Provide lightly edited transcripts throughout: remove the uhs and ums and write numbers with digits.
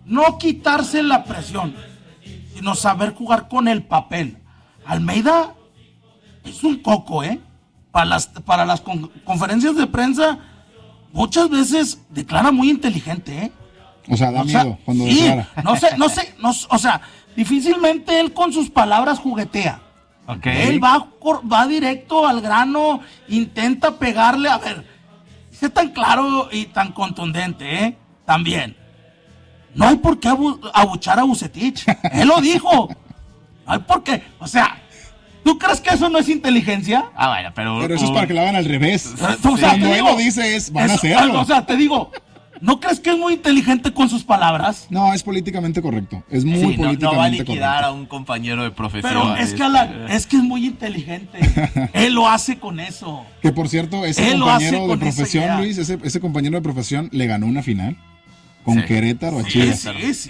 no quitarse la presión, sino saber jugar con el papel. Almeida es un coco, para las conferencias de prensa muchas veces declara muy inteligente, O sea, da miedo cuando declara. O sea, difícilmente él con sus palabras juguetea. Okay. Él va directo al grano, intenta pegarle. A ver, sé tan claro y tan contundente, también. No hay por qué abuchar a Vucetich. Él lo dijo. No hay por qué. O sea, ¿tú crees que eso no es inteligencia? Bueno, pero eso es para que lo hagan al revés. O sea, cuando él lo dice van a hacerlo. O sea, te digo, ¿no crees que es muy inteligente con sus palabras? No, es políticamente correcto. Es muy políticamente correcto. No va a liquidar a un compañero de profesión. Pero es que es muy inteligente. Él lo hace con eso. Que por cierto, ese compañero de profesión, Luis, ese compañero de profesión le ganó una final con Querétaro a Chivas.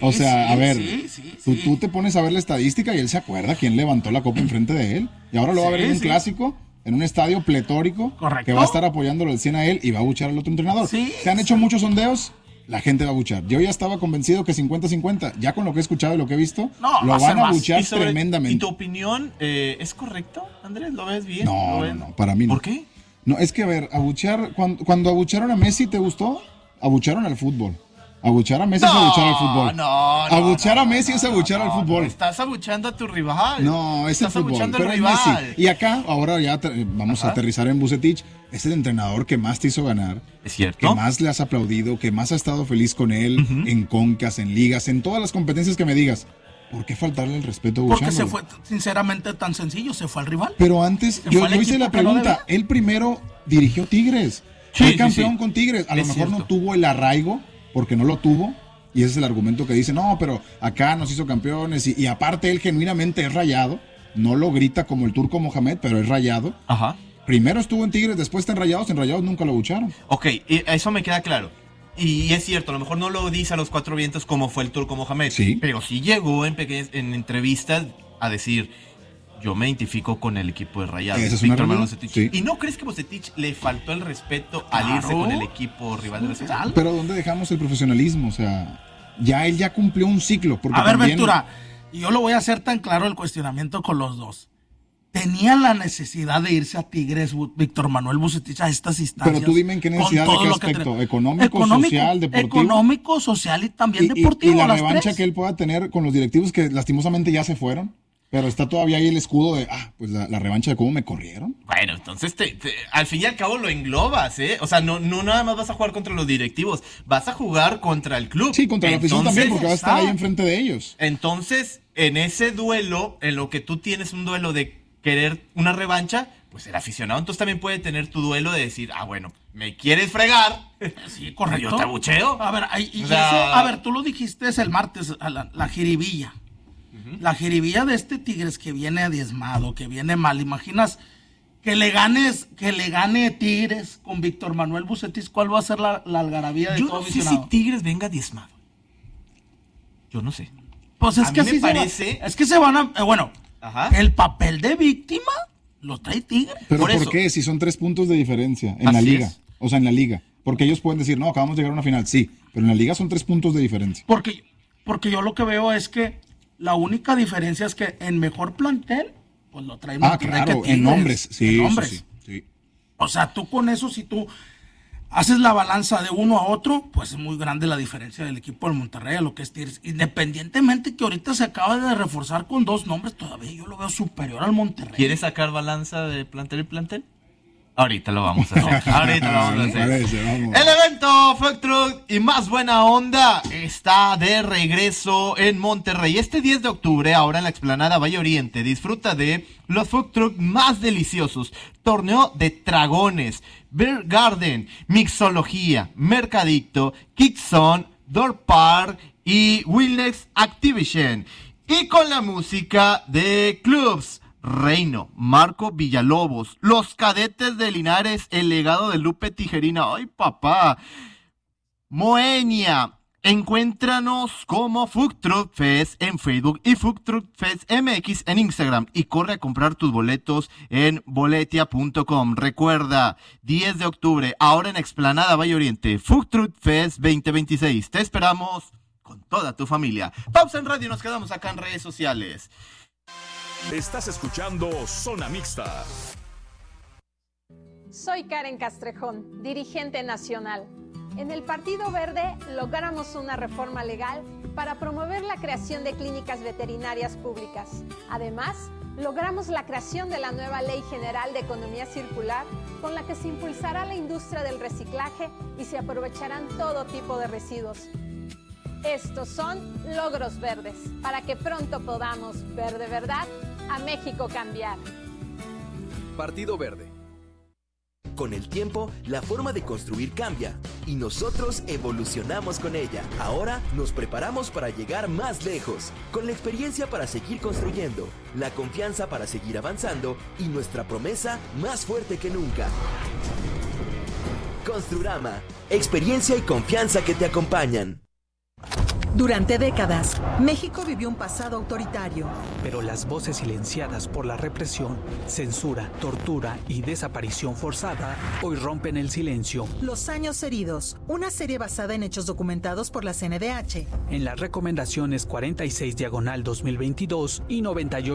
Tú te pones a ver la estadística y él se acuerda quién levantó la copa enfrente de él. Y ahora lo va a ver en un clásico, en un estadio pletórico. Correcto. Que va a estar apoyándolo al 100 a él y va a abuchar al otro entrenador. Se han hecho muchos sondeos, la gente va a abuchar. Yo ya estaba convencido que 50-50. Ya con lo que he escuchado y lo que he visto, lo van a abuchar tremendamente. ¿Y tu opinión es correcto, Andrés? ¿Lo ves bien? No, para mí no. ¿Por qué? No, es que a ver, abuchar, cuando abucharon a Messi, ¿te gustó? Abucharon al fútbol. Abuchar a Messi es abuchar al fútbol. Abuchar a Messi es abuchar al fútbol. Estás abuchando a tu rival. No, es el fútbol. Abuchando pero al es rival. Messi. Y acá, ahora ya vamos a aterrizar en Vucetich. Es el entrenador que más te hizo ganar. Es cierto. Que más le has aplaudido, que más has estado feliz con él en concas, en ligas, en todas las competencias que me digas. ¿Por qué faltarle el respeto a Porque se fue, sinceramente, tan sencillo, se fue al rival. Pero antes, yo hice la pregunta. Él primero dirigió Tigres. Fue campeón con Tigres. A lo mejor no tuvo el arraigo, porque no lo tuvo. Y ese es el argumento que dice, no, pero acá nos hizo campeones. Y aparte él genuinamente es rayado. No lo grita como el Turco Mohamed, pero es rayado. Ajá. Primero estuvo en Tigres, después está en Rayados. En Rayados nunca lo abucharon. Ok, eso me queda claro. Y es cierto, a lo mejor no lo dice a los cuatro vientos como fue el Turco Mohamed. Sí. Pero sí llegó en entrevistas a decir, yo me identifico con el equipo de Rayados. Esa es una realidad. Sí. ¿Y no crees que Vucetich le faltó el respeto al irse con el equipo rival de la ciudad? Pero ¿dónde dejamos el profesionalismo? O sea, él ya cumplió un ciclo. Porque a ver, Ventura, y yo lo voy a hacer tan claro el cuestionamiento con los dos. Tenía la necesidad de irse a Tigres, Víctor Manuel Vucetich, a estas instancias. Pero tú dime en qué necesidad, de qué aspecto, económico, social, deportivo. Económico, social y también deportivo. Y la revancha que él pueda tener con los directivos que lastimosamente ya se fueron. Pero está todavía ahí el escudo de, pues la revancha de cómo me corrieron. Bueno, entonces al fin y al cabo lo englobas, ¿eh? O sea, no nada más vas a jugar contra los directivos, vas a jugar contra el club. Sí, contra la afición también, porque va a estar ahí enfrente de ellos. Entonces, en ese duelo, en lo que tú tienes un duelo de querer una revancha, pues el aficionado entonces también puede tener tu duelo de decir, bueno, me quieres fregar. Sí, correcto. Yo te abucheo. A ver, tú lo dijiste el martes, la jiribilla. La jiribilla de este Tigres que viene diezmado, que viene mal. ¿Imaginas que le gane Tigres con Víctor Manuel Vucetich? ¿Cuál va a ser la algarabía de todo aficionado? Yo no sé si Tigres venga diezmado. Yo no sé. Pues es que así me parece. Es que se van a... el papel de víctima lo trae Tigres. ¿Pero por qué? Si son 3 puntos de diferencia en la liga. O sea, en la liga. Porque ellos pueden decir, no, acabamos de llegar a una final. Sí, pero en la liga son 3 puntos de diferencia. Porque yo lo que veo es que la única diferencia es que en mejor plantel, pues lo trae Monterrey, claro, en nombres. Sí, sí. O sea, tú con eso, si tú haces la balanza de uno a otro, pues es muy grande la diferencia del equipo del Monterrey a lo que es Tigres. Independientemente que ahorita se acaba de reforzar con 2 nombres, todavía yo lo veo superior al Monterrey. ¿Quieres sacar balanza de plantel y plantel? Ahorita lo vamos a hacer. El evento Food Truck y más buena onda está de regreso en Monterrey. Este 10 de octubre, ahora en la explanada Valle Oriente, disfruta de los Food Truck más deliciosos. Torneo de dragones, Beer Garden, Mixología, Mercadicto, Kickzone, Door Park y Wilderness Activation. Y con la música de Clubs Reino, Marco Villalobos, Los Cadetes de Linares, El Legado de Lupe Tijerina, ¡ay papá! Moenia, encuéntranos como Food Truck Fest en Facebook y Food Truck Fest MX en Instagram y corre a comprar tus boletos en boletia.com. Recuerda, 10 de octubre, ahora en Explanada Valle Oriente, Food Truck Fest 2026. Te esperamos con todo. toda tu familia. Pausa en radio y nos quedamos acá en redes sociales. Estás escuchando Zona Mixta. Soy Karen Castrejón, dirigente nacional. En el Partido Verde logramos una reforma legal para promover la creación de clínicas veterinarias públicas. Además, logramos la creación de la nueva Ley General de Economía Circular, con la que se impulsará la industria del reciclaje y se aprovecharán todo tipo de residuos. Estos son logros verdes, para que pronto podamos ver de verdad a México cambiar. Partido Verde. Con el tiempo, la forma de construir cambia y nosotros evolucionamos con ella. Ahora nos preparamos para llegar más lejos, con la experiencia para seguir construyendo, la confianza para seguir avanzando y nuestra promesa más fuerte que nunca. Construrama, experiencia y confianza que te acompañan. Durante décadas, México vivió un pasado autoritario. Pero las voces silenciadas por la represión, censura, tortura y desaparición forzada hoy rompen el silencio. Los años heridos, una serie basada en hechos documentados por la CNDH. En las recomendaciones 46/2022 y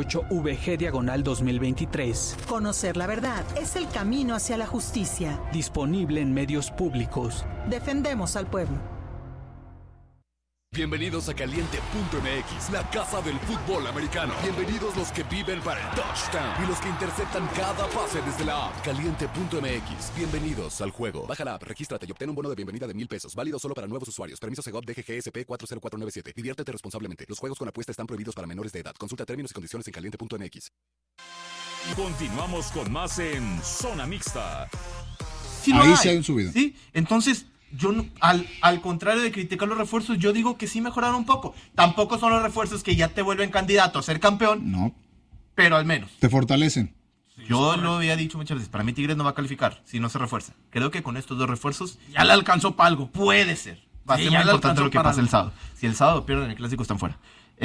98/VG/2023. Conocer la verdad es el camino hacia la justicia. Disponible en medios públicos. Defendemos al pueblo. Bienvenidos a Caliente.mx, la casa del fútbol americano. Bienvenidos los que viven para el touchdown y los que interceptan cada pase desde la app. Caliente.mx, bienvenidos al juego. Baja la app, regístrate y obtén un bono de bienvenida de $1,000. Válido solo para nuevos usuarios. Permiso Segov DGGSP 40497. Diviértete responsablemente. Los juegos con apuesta están prohibidos para menores de edad. Consulta términos y condiciones en Caliente.mx. Continuamos con más en Zona Mixta. Sí, ahí sí hay un subido. Sí, entonces... Yo al contrario de criticar los refuerzos, yo digo que sí mejoraron un poco. Tampoco son los refuerzos que ya te vuelven candidato a ser campeón. No. Pero al menos. Te fortalecen. Yo lo había dicho muchas veces. Para mí Tigres no va a calificar si no se refuerza. Creo que con estos dos refuerzos ya le alcanzó para algo. Puede ser. Va a ser muy importante lo que pase el sábado. Si el sábado pierden el clásico están fuera.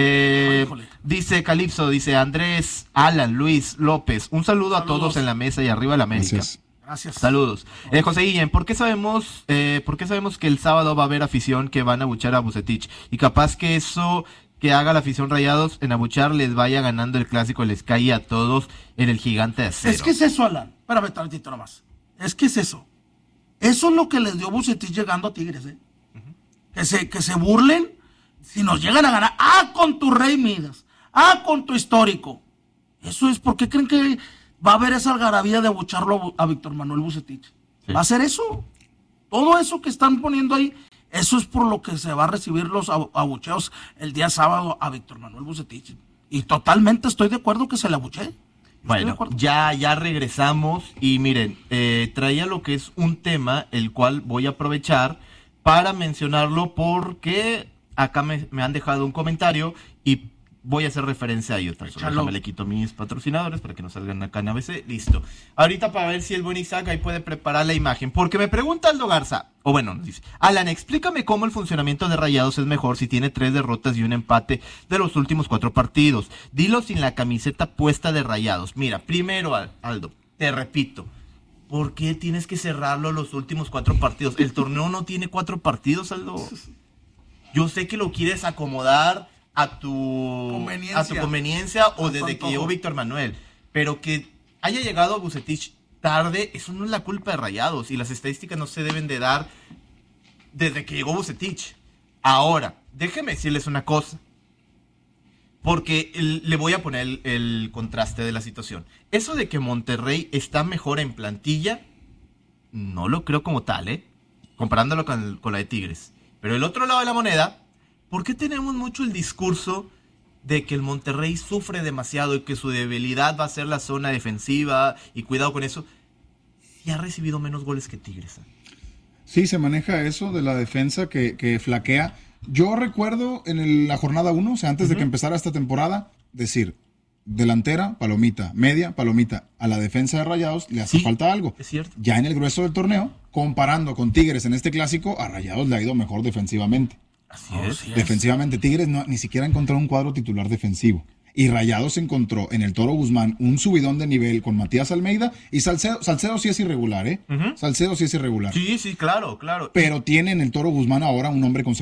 Dice Calipso, dice Andrés, Alan, Luis, López. Un saludo a todos en la mesa y arriba la América. Gracias. Saludos. José Guillén, ¿por qué sabemos que el sábado va a haber afición que van a abuchar a Vucetich? Y capaz que eso que haga la afición Rayados en abuchar les vaya ganando el clásico, les cae a todos en el gigante de acero. Es que es eso, Alan. Espérame tantito nomás. Es que es eso. Eso es lo que les dio Vucetich llegando a Tigres, ¿eh? Que se burlen si nos llegan a ganar. Con tu Rey Midas. Con tu histórico. Eso es, ¿por qué creen que va a haber esa algarabía de abucharlo a Víctor Manuel Vucetich? Sí. ¿Va a ser eso? Todo eso que están poniendo ahí, eso es por lo que se va a recibir los abucheos el día sábado a Víctor Manuel Vucetich. Y totalmente estoy de acuerdo que se le abuche. Bueno, ya regresamos y miren, traía lo que es un tema el cual voy a aprovechar para mencionarlo porque acá me han dejado un comentario y voy a hacer referencia a ellos. Déjame le quito mis patrocinadores para que no salgan acá en ABC. Listo. Ahorita para ver si el buen Isaac ahí puede preparar la imagen. Porque me pregunta Aldo Garza. Nos dice, Alan, explícame cómo el funcionamiento de Rayados es mejor si tiene 3 derrotas y un empate de los últimos 4 partidos. Dilo sin la camiseta puesta de Rayados. Mira, primero, Aldo, te repito. ¿Por qué tienes que cerrarlo los últimos 4 partidos? El torneo no tiene 4 partidos, Aldo. Yo sé que lo quieres acomodar a tu conveniencia o desde que llegó Víctor Manuel, pero que haya llegado a Vucetich tarde, eso no es la culpa de Rayados y las estadísticas no se deben de dar desde que llegó Vucetich. Ahora, déjeme decirles una cosa, porque le voy a poner el contraste de la situación. Eso de que Monterrey está mejor en plantilla, no lo creo como tal, comparándolo con la de Tigres. Pero el otro lado de la moneda, ¿por qué tenemos mucho el discurso de que el Monterrey sufre demasiado y que su debilidad va a ser la zona defensiva y cuidado con eso? Si ha recibido menos goles que Tigres. Sí, se maneja eso de la defensa que flaquea. Yo recuerdo en la jornada 1, o sea, antes de que empezara esta temporada, decir, delantera, palomita, media, palomita. A la defensa de Rayados le hace falta algo. Es cierto. Ya en el grueso del torneo, comparando con Tigres en este clásico, a Rayados le ha ido mejor defensivamente. Así es. Defensivamente, Tigres ni siquiera encontró un cuadro titular defensivo. Y Rayados encontró en el Toro Guzmán un subidón de nivel con Matías Almeida y Salcedo sí es irregular, ¿eh? Salcedo sí es irregular. Sí, claro. Pero tiene en el Toro Guzmán ahora un hombre con seguridad.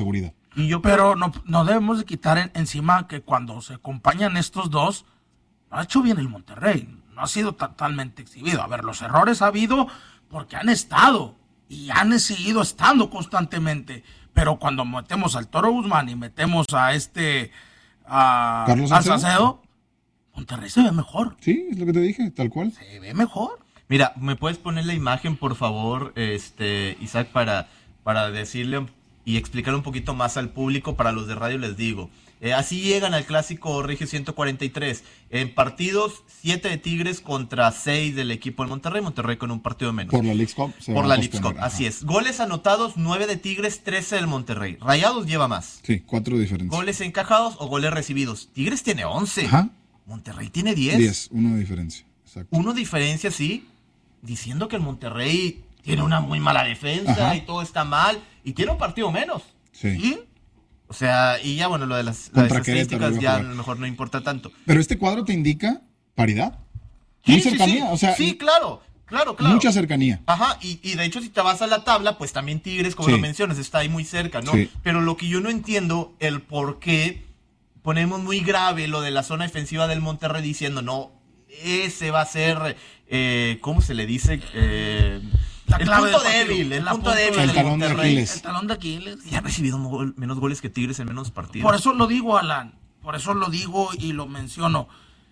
Pero no debemos de quitar encima que cuando se acompañan estos dos, lo ha hecho bien el Monterrey. No ha sido totalmente exhibido. A ver, los errores ha habido porque han estado y han seguido estando constantemente. Pero cuando metemos al Toro Guzmán y metemos a Carlos Salcedo, Monterrey se ve mejor. Sí, es lo que te dije, tal cual. Se ve mejor. Mira, ¿me puedes poner la imagen, por favor, Isaac, para decirle y explicarle un poquito más al público? Para los de radio les digo. Así llegan al clásico Regio 143. En partidos, 7 de Tigres contra 6 del equipo del Monterrey. Monterrey con un partido menos. Por la Leagues Cup. Por la Leagues Cup, así es. Goles anotados, 9 de Tigres, 13 del Monterrey. Rayados lleva más. Sí, 4 diferencias. Goles encajados o goles recibidos. Tigres tiene 11. Ajá. Monterrey tiene 10. 10, 1 de diferencia. Exacto. 1 de diferencia, sí. Diciendo que el Monterrey tiene una muy mala defensa. Ajá. Y todo está mal. Y tiene un partido menos. Sí. ¿Y? O sea, y ya bueno, lo de las estadísticas ya a lo mejor no importa tanto. Pero este cuadro te indica paridad. Sí, cercanía. Sí. O sea, sí, claro. Mucha cercanía. Ajá, y de hecho si te vas a la tabla, pues también Tigres, como lo mencionas, está ahí muy cerca, ¿no? Sí. Pero lo que yo no entiendo, el por qué ponemos muy grave lo de la zona defensiva del Monterrey diciendo, no, ese va a ser, ¿cómo se le dice? El punto débil del Monterrey. El talón de Aquiles. Y ha recibido menos goles que Tigres en menos partidos. Por eso lo digo, Alan. Por eso lo digo y lo menciono.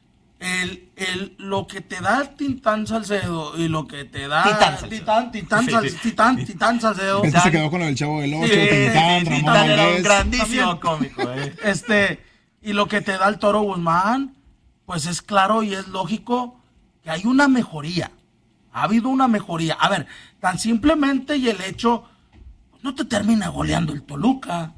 Lo que te da Titán Salcedo y lo que te da Titán Salcedo. Este se quedó con el Chavo del 8, Titán, Ramón Valdés. Era un grandísimo cómico. Y lo que te da el Toro Guzmán, pues es claro y es lógico que hay una mejoría. Ha habido una mejoría. A ver, tan simplemente y el hecho, no te termina goleando el Toluca.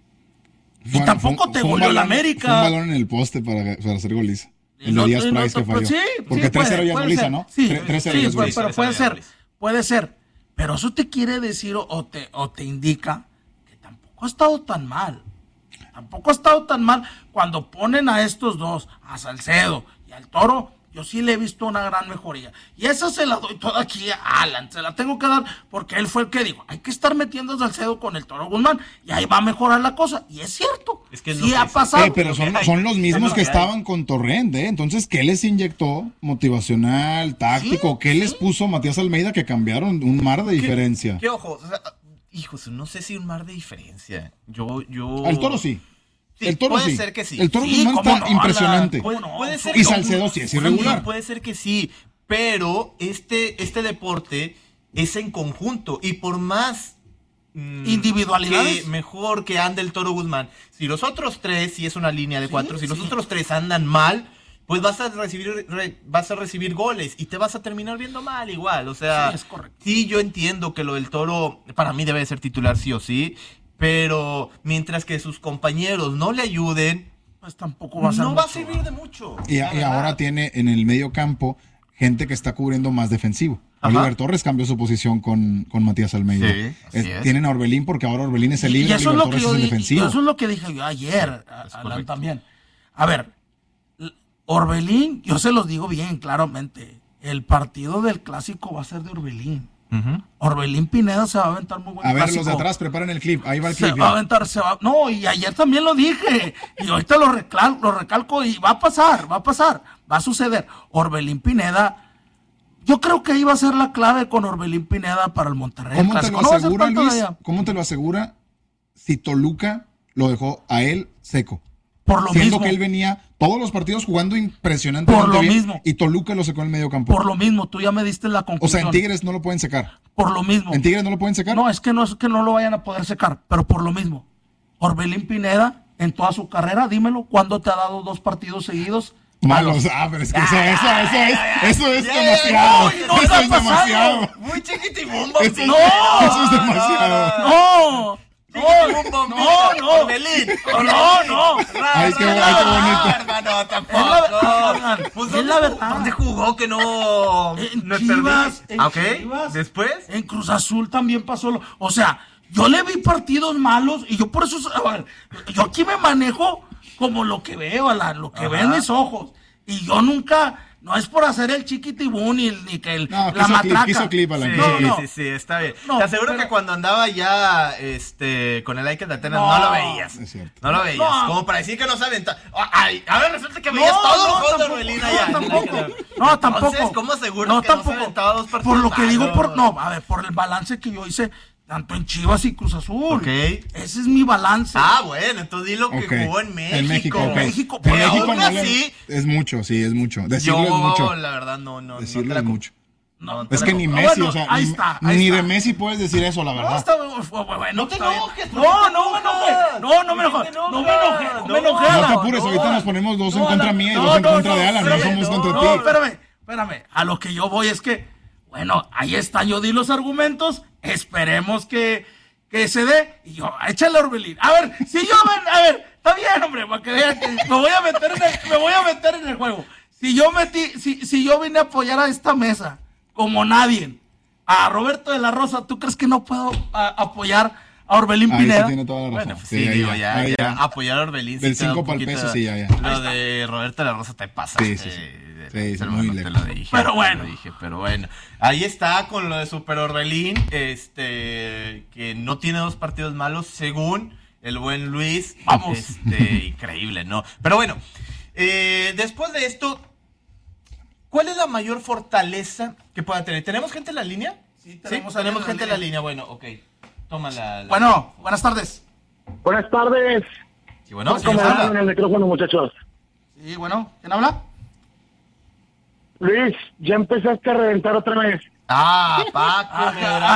Y tampoco te goleó el América. Fue un balón en el poste para hacer goliza. El de Díaz Price que falló. Sí, porque 3-0 ya es goliza, ¿no? Sí, 3-0 ya es goliza. Pero puede ser. Pero eso te quiere decir o te indica que tampoco ha estado tan mal. Tampoco ha estado tan mal cuando ponen a estos dos, a Salcedo y al Toro. Yo sí le he visto una gran mejoría. Y esa se la doy toda aquí a Alan. Se la tengo que dar porque él fue el que dijo, hay que estar metiendo a Salcedo con el Toro Guzmán y ahí va a mejorar la cosa. Y es cierto. Es que sí ha pasado. Pero son los mismos que estaban con Torrent, ¿eh? Entonces, ¿qué les inyectó? Motivacional, táctico. ¿Qué les puso Matías Almeida que cambiaron un mar de diferencia? ¿Qué ojo? O sea, hijos, no sé si un mar de diferencia. Al Toro sí. Sí, el Toro puede sí. ser que sí. El Toro Guzmán está impresionante. Puede ser y Salcedo sí es irregular. Puede ser que sí, pero este deporte es en conjunto y por más individualidades mejor que ande el Toro Guzmán, si los otros tres, si es una línea de 4, si los otros tres andan mal, pues vas a recibir goles y te vas a terminar viendo mal igual. O sea, sí, es correcto. Sí, yo entiendo que lo del Toro para mí debe de ser titular sí o sí. Pero mientras que sus compañeros no le ayuden, pues tampoco va a ser no va a servir de mucho. Y ahora tiene en el medio campo gente que está cubriendo más defensivo. Ajá. Oliver Torres cambió su posición con Matías Almeida. Sí, tienen a Orbelín porque ahora Orbelín es el líder y Oliver Torres es el defensivo. Eso es lo que dije yo ayer, Alan, también. A ver, Orbelín, yo se los digo bien claramente, el partido del clásico va a ser de Orbelín. Uh-huh. Orbelín Pineda se va a aventar muy buen clásico. A ver, los de atrás, preparen el clip. Ahí va el clip. Se va a aventar, No, y ayer también lo dije. Y ahorita lo recalco y va a pasar. Va a suceder. Orbelín Pineda, yo creo que ahí va a ser la clave con Orbelín Pineda para el Monterrey. ¿Cómo te lo asegura, Luis? ¿Cómo te lo asegura si Toluca lo dejó a él seco? Por lo Siendo mismo. que él venía todos los partidos jugando impresionantemente por lo bien, mismo. Y Toluca lo secó en el medio campo. Por lo mismo, tú ya me diste la conclusión. O sea, en Tigres no lo pueden secar. Por lo mismo. ¿En Tigres no lo pueden secar? No es que no lo vayan a poder secar, pero por lo mismo. Orbelín Pineda, en toda su carrera, dímelo, ¿cuándo te ha dado 2 partidos seguidos? Malos. Pero es que eso es demasiado. Eso es demasiado. Muy chiquitibumbo. Eso es demasiado. No. Orbelín. No. Ay, qué bonito. Hermano, tampoco. Es la verdad. ¿Dónde jugó que no? En no Chivas. Chivas. ¿Después? En Cruz Azul también pasó. O sea, yo le vi partidos malos y yo por eso, yo aquí me manejo como lo que veo, lo que ven mis ojos. Y yo nunca no es por hacer el chiquitibún ni que la matraca. Quiso clip, sí, está bien. Te aseguro que cuando andaba ya con el Ike de Atenas no lo veías. Es cierto. No lo veías. Como para decir que no se aventaba. Ay, a ver, resulta que veías todo el juego de Orbelín allá. No, tampoco. Entonces, ¿cómo aseguras que no se aventaba 2 partidos? Por lo que digo, por el balance que yo hice, tanto en Chivas y Cruz Azul. Okay. Ese es mi balance. Bueno, entonces di lo que jugó en México. En México, México, pero aún así es mucho, es mucho. Decirlo es mucho. La verdad, no. Decirlo es mucho. No, es que ni Messi, bueno, ahí está. De Messi puedes decir eso, la verdad. No te enojes. No me enojé. No te apures, ahorita nos ponemos 2 en contra mía y 2 en contra de Alan, no somos contra ti. Espérame. A lo que yo voy es que, bueno, ahí está, yo di los argumentos, esperemos que se dé, y yo, échale a Orbelín. A ver, está bien, hombre, para que vean que me voy a meter en el juego. Si yo vine a apoyar a esta mesa, como nadie, a Roberto de la Rosa, ¿tú crees que no puedo apoyar a Orbelín Pineda? Tiene toda la razón. Bueno, pues sí, ya apoyar a Orbelín. Del 5 para el peso, sí, ya. Lo de Roberto de la Rosa te pasa. Sí, muy lejos. Pero bueno. Ahí está con lo de Super Orbelín, que no tiene 2 partidos malos, según el buen Luis. Vamos. Increíble, ¿no? Pero bueno, después de esto, ¿cuál es la mayor fortaleza que pueda tener? ¿Tenemos gente en la línea? Sí, tenemos gente en la línea. Bueno, ok. Toma la... Bueno, buenas tardes. Buenas tardes. Sí, bueno, ¿Cómo hablan en el micrófono, muchachos? Sí, bueno, ¿quién habla? Luis, ya empezaste a reventar otra vez. Paco.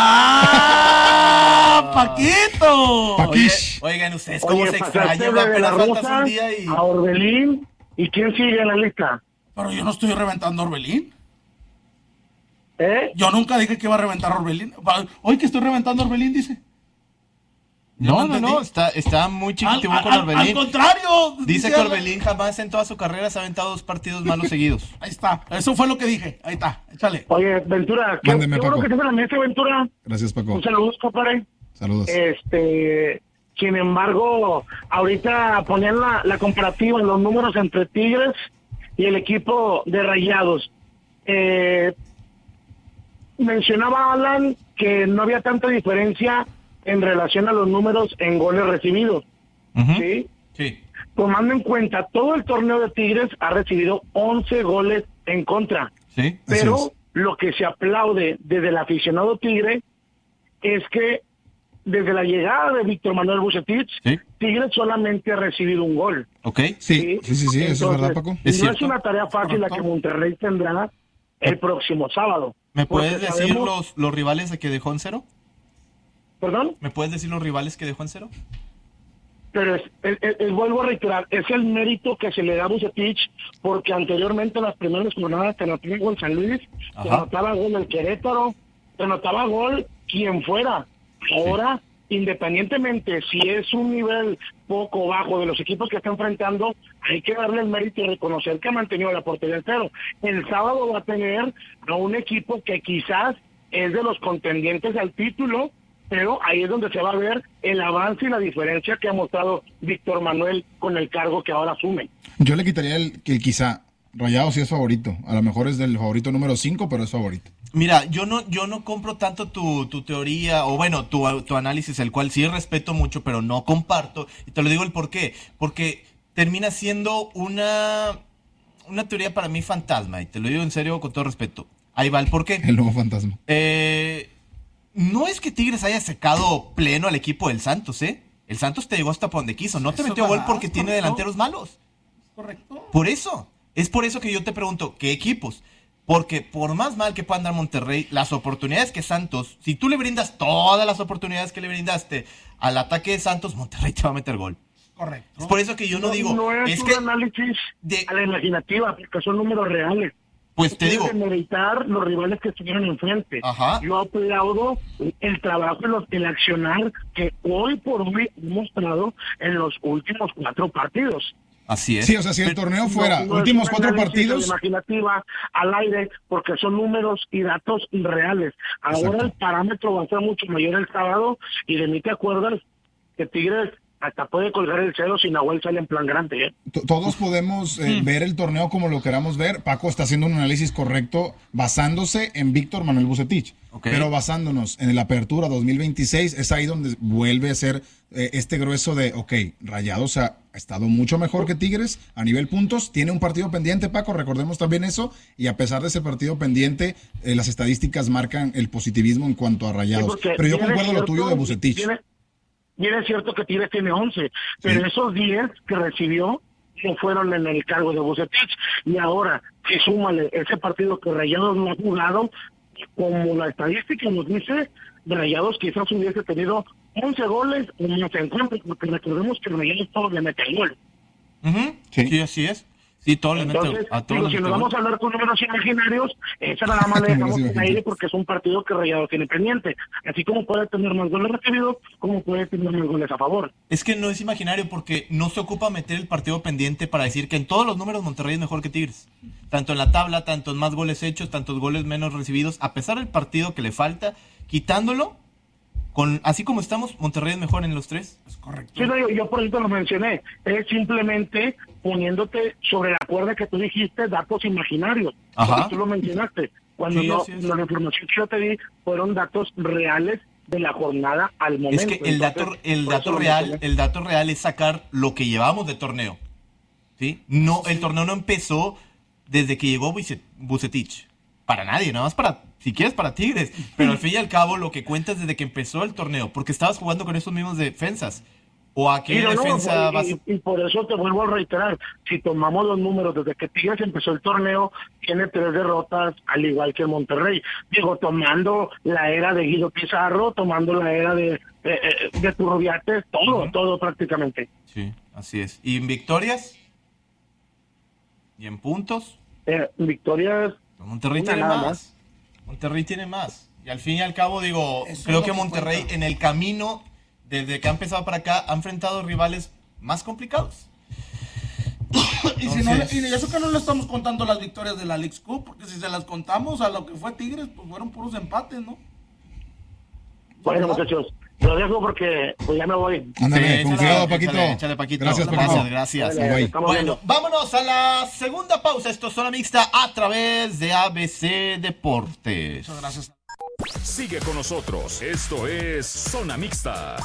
Paquito. Oigan, ustedes cómo se extrañan, apenas faltas un día y... A Orbelín, ¿y quién sigue en la lista? Pero yo no estoy reventando a Orbelín. ¿Eh? Yo nunca dije que iba a reventar a Orbelín. Hoy que estoy reventando a Orbelín, dice. No, está muy chiquitibú con Orbelín. Al contrario. Dice que Orbelín jamás en toda su carrera se ha aventado 2 partidos malos seguidos. Ahí está, eso fue lo que dije. Ahí está, échale. Oye, Ventura, qué bueno que estás en la mesa, Ventura. Gracias, Paco. Un saludo, compadre. Saludos. Sin embargo, ahorita ponían la comparativa, los números entre Tigres y el equipo de Rayados. Mencionaba Alan que no había tanta diferencia en relación a los números en goles recibidos. ¿Sí? Sí. Tomando en cuenta, todo el torneo de Tigres ha recibido 11 goles en contra. Sí. Pero lo que se aplaude desde el aficionado Tigre es que desde la llegada de Víctor Manuel Vucetich, Tigres solamente ha recibido un gol. Ok. Sí, eso es verdad, Paco. Es no es una tarea fácil la que Monterrey tendrá el próximo sábado. ¿Me puedes decir los rivales de que dejó en 0? ¿Perdón? ¿Me puedes decir los rivales que dejó en 0? Pero vuelvo a reiterar, es el mérito que se le da a Vucetich, porque anteriormente en las primeras jornadas te anotaba gol San Luis, te anotaba gol el Querétaro, te anotaba gol quien fuera. Ahora, independientemente si es un nivel poco bajo de los equipos que está enfrentando, hay que darle el mérito y reconocer que ha mantenido la portería en 0. El sábado va a tener a un equipo que quizás es de los contendientes al título, pero ahí es donde se va a ver el avance y la diferencia que ha mostrado Víctor Manuel con el cargo que ahora asume. Yo le quitaría el quizá. Rayados sí es favorito. A lo mejor es del favorito número 5, pero es favorito. Mira, yo no compro tanto tu teoría, o bueno, tu análisis, el cual sí respeto mucho, pero no comparto. Y te lo digo el por qué. Porque termina siendo una teoría para mí fantasma. Y te lo digo en serio con todo respeto. Ahí va el por qué. El nuevo fantasma. No es que Tigres haya secado pleno al equipo del Santos, ¿eh? El Santos te llegó hasta por donde quiso. No te metió gol porque tiene delanteros malos. Correcto. Por eso. Es por eso que yo te pregunto, ¿qué equipos? Porque por más mal que pueda andar Monterrey, las oportunidades que Santos, si tú le brindas todas las oportunidades que le brindaste al ataque de Santos, Monterrey te va a meter gol. Correcto. Es por eso que yo no digo... No es un análisis a la imaginativa, porque son números reales. Pues te digo... Demeritar los rivales que estuvieron enfrente. Ajá. Yo aplaudo el trabajo y el accionar que hoy por hoy hemos mostrado en los últimos 4 partidos. Así es. Sí, o sea, si el torneo fuera últimos 4 partidos... imaginativa al aire, porque son números y datos reales. Ahora el parámetro va a ser mucho mayor el sábado, y de mí te acuerdas que Tigres hasta puede colgar el cero si Nahuel sale en plan grande. Todos podemos ver el torneo como lo queramos ver. Paco está haciendo un análisis correcto basándose en Víctor Manuel Vucetich. Okay. Pero basándonos en la apertura 2026, es ahí donde vuelve a ser este grueso de, Rayados ha estado mucho mejor que Tigres a nivel puntos. Tiene un partido pendiente, Paco, recordemos también eso. Y a pesar de ese partido pendiente, las estadísticas marcan el positivismo en cuanto a Rayados. Sí, pero yo concuerdo lo tuyo de Vucetich. Bien es cierto que Tigres tiene 11, pero esos 10 que recibió no fueron en el cargo de Vucetich. Y ahora, si súmale ese partido que Rayados no ha jugado, como la estadística nos dice, Rayados quizás hubiese tenido 11 goles o más en contra, porque recordemos que Rayados todos le mete el gol. Sí, así es. Sí, todo le mete a todos. Si nos vamos a hablar con números imaginarios, esa nada más le dejamos en aire porque es un partido que Rayados tiene pendiente. Así como puede tener más goles recibidos, como puede tener más goles a favor. Es que no es imaginario porque no se ocupa meter el partido pendiente para decir que en todos los números Monterrey es mejor que Tigres. Tanto en la tabla, tanto en más goles hechos, tantos goles menos recibidos. A pesar del partido que le falta, quitándolo, así como estamos, Monterrey es mejor en los tres. Es correcto. Sí, no, yo por eso lo mencioné. Es simplemente poniéndote sobre la cuerda que tú dijiste, datos imaginarios. Ajá. Tú lo mencionaste. Cuando la información que yo te di fueron datos reales de la jornada al momento. Es que el dato real es sacar lo que llevamos de torneo. ¿Sí? No, el torneo no empezó desde que llegó Vucetich. Para nadie, nada más si quieres para Tigres. Pero al fin y al cabo lo que cuenta es desde que empezó el torneo, porque estabas jugando con esos mismos defensas. ¿O a qué defensa vas? Y por eso te vuelvo a reiterar, si tomamos los números desde que Tigres empezó el torneo, tiene 3 derrotas, al igual que Monterrey. Digo, tomando la era de Guido Pizarro, tomando la era de Turrubiates, todo prácticamente. Sí, así es. ¿Y en victorias? ¿Y en puntos? Victorias... Monterrey tiene más. Monterrey tiene más. Y al fin y al cabo, creo que Monterrey en el camino, desde que ha empezado para acá, ha enfrentado rivales más complicados. Y eso que no le estamos contando las victorias de la Leagues Cup, porque si se las contamos a lo que fue Tigres, pues fueron puros empates, ¿no? Bueno, muchachos, lo dejo porque pues ya me voy. Ándale, con cuidado, Paquito. Échale, Paquito. Gracias, Paquito. Gracias. Bueno, vámonos a la segunda pausa. Esto es Zona Mixta a través de ABC Deportes. Muchas gracias. Sigue con nosotros. Esto es Zona Mixta.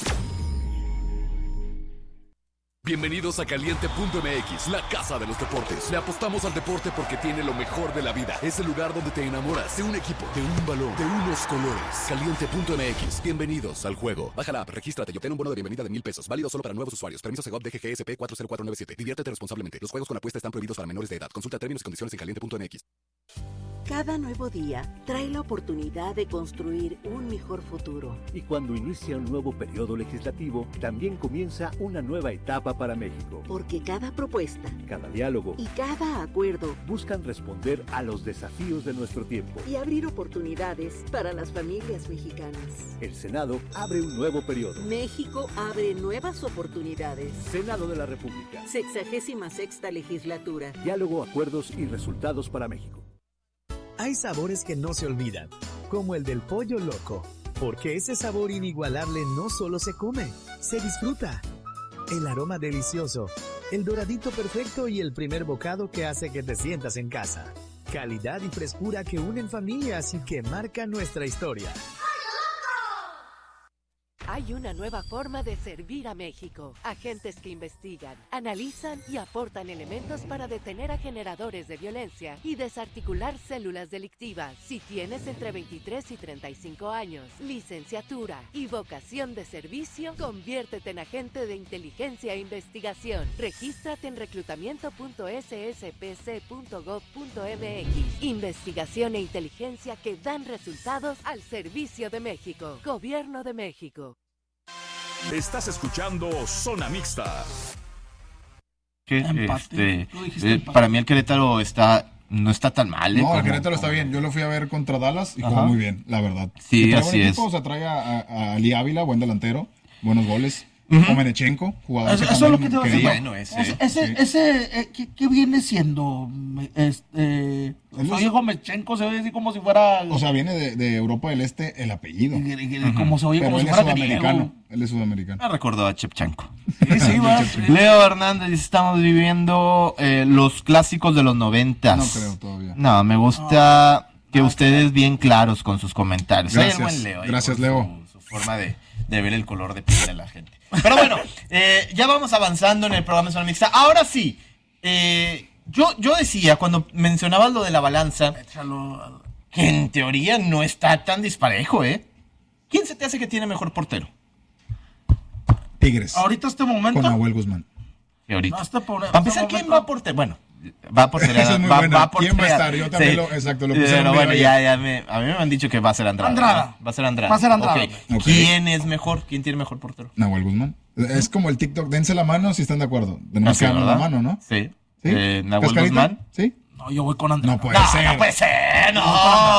Bienvenidos a Caliente.mx, la casa de los deportes. Le apostamos al deporte porque tiene lo mejor de la vida. Es el lugar donde te enamoras de un equipo, de un balón, de unos colores. Caliente.mx, bienvenidos al juego. Baja la app, regístrate y obtén un bono de bienvenida de $1,000. Válido solo para nuevos usuarios. Permiso Segov DGGSP 40497. Diviértete responsablemente. Los juegos con apuesta están prohibidos para menores de edad. Consulta términos y condiciones en Caliente.mx. Cada nuevo día trae la oportunidad de construir un mejor futuro. Y cuando inicia un nuevo periodo legislativo, también comienza una nueva etapa para México. Porque cada propuesta, cada diálogo y cada acuerdo buscan responder a los desafíos de nuestro tiempo y abrir oportunidades para las familias mexicanas. El Senado abre un nuevo periodo. México abre nuevas oportunidades. Senado de la República. 66ª legislatura. Diálogo, acuerdos y resultados para México. Hay sabores que no se olvidan, como el del pollo loco, porque ese sabor inigualable no solo se come, se disfruta. El aroma delicioso, el doradito perfecto y el primer bocado que hace que te sientas en casa. Calidad y frescura que unen familias y que marcan nuestra historia. Hay una nueva forma de servir a México. Agentes que investigan, analizan y aportan elementos para detener a generadores de violencia y desarticular células delictivas. Si tienes entre 23 y 35 años, licenciatura y vocación de servicio, conviértete en agente de inteligencia e investigación. Regístrate en reclutamiento.sspc.gov.mx. Investigación e inteligencia que dan resultados al servicio de México. Gobierno de México. Estás escuchando Zona Mixta. Para mí el Querétaro no está tan mal. No, el Querétaro está bien. Yo lo fui a ver contra Dallas y jugó muy bien, la verdad. Sí, así es. O sea, trae a Ali Ávila, buen delantero, buenos goles. O Menechenko, jugador eso es lo que te voy a decir. Bueno, ese ¿qué viene siendo? Oye, Menechenko se ve así como si fuera... O sea, viene de Europa del Este el apellido. Como se oye, pero como si él es fuera sudamericano. griego. Él es sudamericano. Me recordó a Shevchenko. Sí, va. Leo Hernández dice, estamos viviendo los clásicos de los 90s. No creo todavía. No, me gusta que ustedes bien claros con sus comentarios. Gracias, el buen Leo, gracias, Leo. Su forma de ver el color de piel de la gente. Pero bueno, ya vamos avanzando en el programa de Zona Mixta. Ahora sí, yo decía, cuando mencionabas lo de la balanza, que en teoría no está tan disparejo, ¿eh? ¿Quién se te hace que tiene mejor portero? Tigres. Ahorita este momento. Con Nahuel Guzmán. Y ahorita. No, Para empezar, ¿quién va a portero? Bueno, va a portería. Esa es muy buena. ¿Quién va a estar? Yo también lo pusieron pero bueno, bien a mí me han dicho que va a ser Andrada. Va a ser Andrada. Okay. ¿Quién es mejor? ¿Quién tiene mejor portero? Nahuel Guzmán. Es como el TikTok, dense la mano si están de acuerdo. Tenemos que darnos la mano, ¿no? Sí. ¿Sí? Nahuel Guzmán. ¿Sí? No, yo voy con Andrada. No puede ser. No puede ser, no.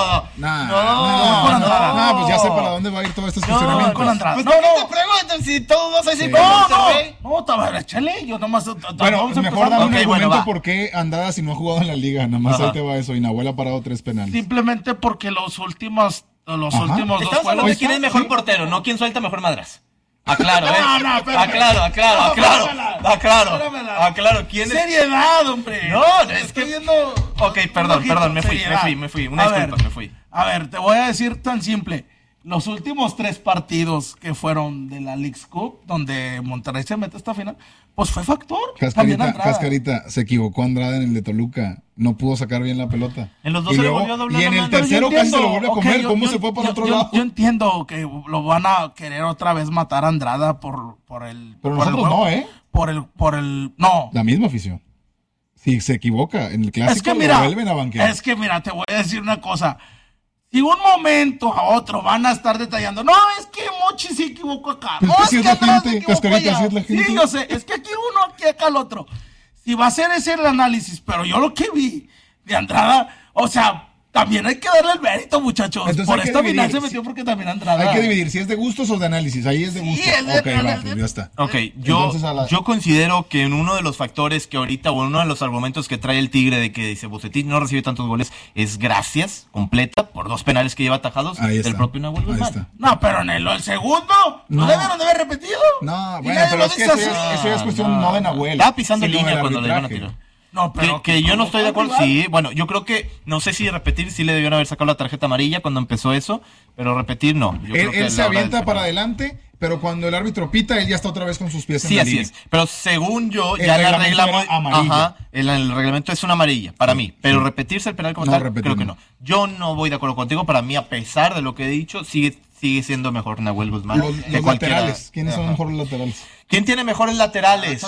No, pues ya sé para dónde va a ir todo este funcionamiento. Con Andrada. Pues no te preguntan si todos vas a decir con Monterrey. No, échale, yo nomás. Bueno, mejor dame un argumento va. por qué Andrada si no ha jugado en la liga. Nada más ahí te va eso. Y Nahuel ha parado 3 penales. Simplemente porque los últimos dos Estamos juegos. hablando de quién es mejor portero, no quién suelta mejor madras. Aclaro, aclaro. ¿Quién es? Seriedad, hombre. No, es que viendo. Ok, perdón, me fui. Una disculpa, me fui. A ver, te voy a decir tan simple. Los últimos 3 partidos que fueron de la Leagues Cup, donde Monterrey se mete a esta final, pues fue factor. Cascarita, se equivocó Andrada en el de Toluca. No pudo sacar bien la pelota. En los dos se le volvió a doblar. Y en el tercero casi se lo vuelve a comer. ¿Cómo se fue para otro lado? Yo entiendo que lo van a querer otra vez matar a Andrada por el... Pero nosotros no, ¿eh? Por el... No. La misma afición. Si se equivoca en el clásico, lo vuelven a banquear. Es que mira, te voy a decir una cosa. Si un momento a otro van a estar detallando, no, es que Mochi se equivocó acá. No, es que Andrada se equivocó allá. Sí, yo sé, es que aquí uno, aquí acá el otro. Si va a ser ese el análisis, pero yo lo que vi de Andrada, o sea, también hay que darle el mérito, muchachos. Entonces por esta final se metió porque también Andrada. Hay que dividir si es de gustos o de análisis. Ahí es de gustos. Pues ya está. Ok, yo considero que en uno de los factores que ahorita, o uno de los argumentos que trae el Tigre de que dice Bucetich no recibe tantos goles, es gracias completa por 2 penales que lleva atajados del propio Nahuel Guzmán. No, pero en el segundo, ¿no debieron de haber repetido? No, bueno, pero es que eso ya es cuestión no de Nahuel. Estaba pisando línea cuando le iban a tirar. No, pero que yo no estoy de acuerdo. Sí, bueno, yo creo que, no sé si repetir, sí le debieron haber sacado la tarjeta amarilla cuando empezó eso, pero repetir no. Él se avienta para adelante, pero cuando el árbitro pita, él ya está otra vez con sus pies en la línea. Sí, así es. Pero según yo, ya la regla amarilla. El reglamento es una amarilla, para mí. Pero repetirse el penal como tal, creo que no. Yo no voy de acuerdo contigo. Para mí, a pesar de lo que he dicho, sigue siendo mejor Nahuel Guzmán. Los laterales. ¿Quiénes son mejores laterales? ¿Quién tiene mejores laterales?